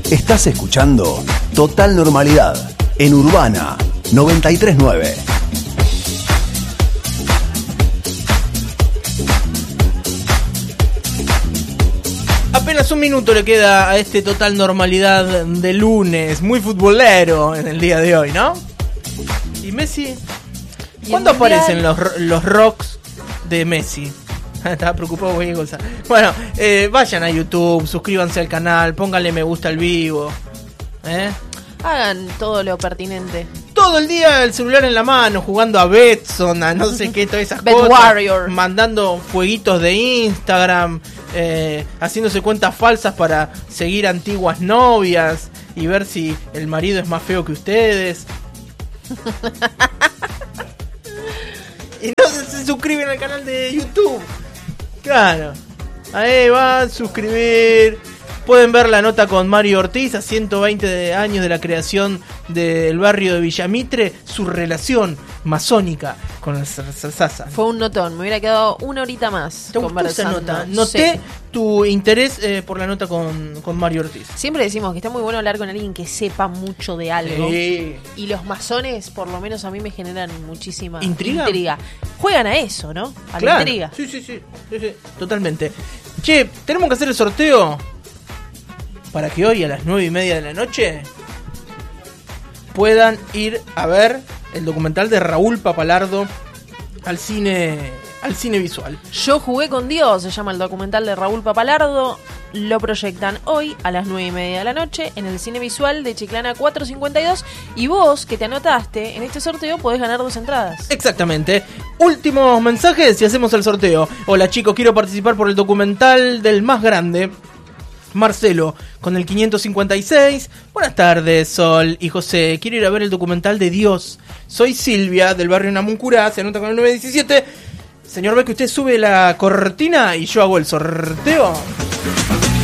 Estás escuchando Total Normalidad en Urbana 93.9. Apenas un minuto le queda a este Total Normalidad de lunes, muy futbolero en el día de hoy, ¿no? ¿Y Messi? ¿Cuándo aparecen los rocks de Messi? Estaba preocupado, güey, Gonzalo. Bueno, vayan a YouTube, suscríbanse al canal, pónganle me gusta al vivo. Hagan todo lo pertinente. Todo el día el celular en la mano, jugando a Betson, a no sé qué, todas esas Bet cosas. Warrior. Mandando fueguitos de Instagram, haciéndose cuentas falsas para seguir antiguas novias y ver si el marido es más feo que ustedes. Y no se suscriben al canal de YouTube. Claro. Ahí van, suscribir. Pueden ver la nota con Mario Ortiz a 120 años de la creación del barrio de Villamitre, su relación masónica con la Sasa. Fue un notón, me hubiera quedado una horita más ¿Te gustó esa conversando. nota? Noté Sí. tu interés por la nota con Mario Ortiz. Siempre decimos que está muy bueno hablar con alguien que sepa mucho de algo. Sí. Y los masones, por lo menos a mí me generan muchísima ¿Intriga? Juegan a eso, ¿no? A Claro. la intriga. Sí, totalmente. Che, tenemos que hacer el sorteo para que hoy a las 9:30 de la noche puedan ir a ver el documental de Raúl Papalardo al cine visual. Yo jugué con Dios, se llama el documental de Raúl Papalardo. Lo proyectan hoy a las 9:30 de la noche en el cine visual de Chiclana 452. Y vos, que te anotaste en este sorteo, podés ganar 2 entradas. Exactamente. Últimos mensajes y hacemos el sorteo. Hola chicos, quiero participar por el documental del más grande. Marcelo, con el 556. Buenas tardes, Sol y José. Quiero ir a ver el documental de Dios. Soy Silvia, del barrio Namuncurá. Se anota con el 917. Señor, ve que usted sube la cortina y yo hago el sorteo.